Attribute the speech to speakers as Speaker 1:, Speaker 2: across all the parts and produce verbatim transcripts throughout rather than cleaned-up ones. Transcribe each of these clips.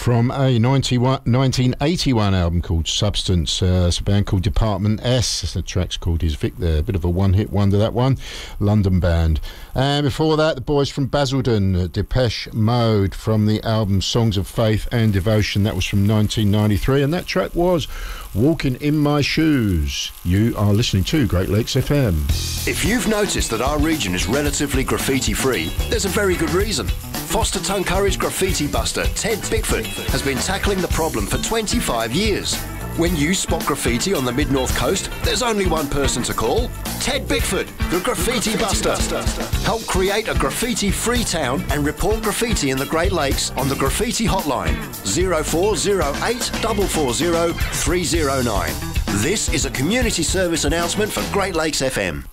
Speaker 1: from a nineteen eighty-one album called Substance. Uh, it's a band called Department S. The track's called His Vic there. A bit of a one-hit wonder, that one. London band. And before that, the boys from Basildon, uh, Depeche Mode, from the album Songs of Faith and Devotion. That was from nineteen ninety-three, and that track was Walking in My Shoes. You are listening to Great Lakes F M.
Speaker 2: If you've noticed that our region is relatively graffiti-free, there's a very good reason. Foster Tuncurry's graffiti buster, Ted Bickford, has been tackling the problem for twenty-five years. When you spot graffiti on the mid-north coast, there's only one person to call. Ted Bickford, the Graffiti, graffiti Buster. Buster. Help create a graffiti-free town and report graffiti in the Great Lakes on the Graffiti Hotline, zero four zero eight four four zero three zero nine. This is a community service announcement for Great Lakes F M.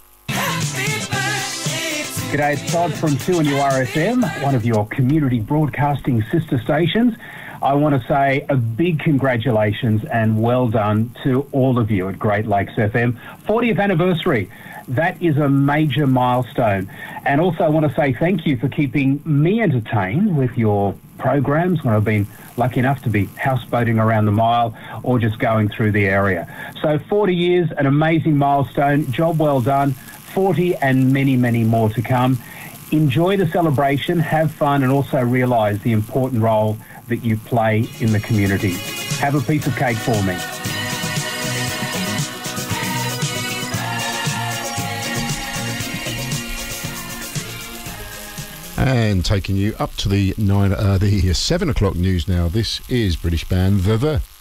Speaker 3: G'day, it's Todd from two N U R F M, one of your community broadcasting sister stations. I want to say a big congratulations and well done to all of you at Great Lakes F M. fortieth anniversary. That is a major milestone. And also I want to say thank you for keeping me entertained with your programs when I've been lucky enough to be houseboating around the mile or just going through the area. So forty years, an amazing milestone. Job well done. forty and many, many more to come. Enjoy the celebration, have fun, and also realise the important role that you play in the community. Have a piece of cake for me.
Speaker 1: And taking you up to the nine, uh, the seven o'clock news now. This is British band The The.